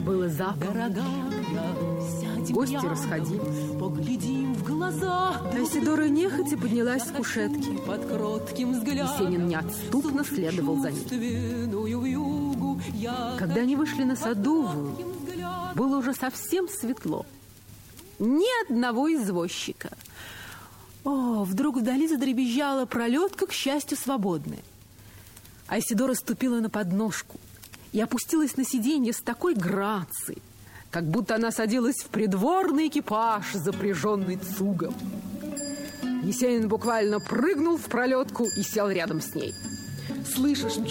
Было заповедь. Гости расходились. Поглядим в глаза. Айседора нехотя поднялась с кушетки. Под кротким взглядом Есенин неотступно следовал за ним. Когда они вышли на Садовую, было уже совсем светло. Ни одного извозчика. О, вдруг вдали задребезжала пролетка, к счастью, свободная. Айседора ступила на подножку и опустилась на сиденье с такой грацией, как будто она садилась в придворный экипаж, запряженный цугом. Есенин буквально прыгнул в пролетку и сел рядом с ней. Слышишь,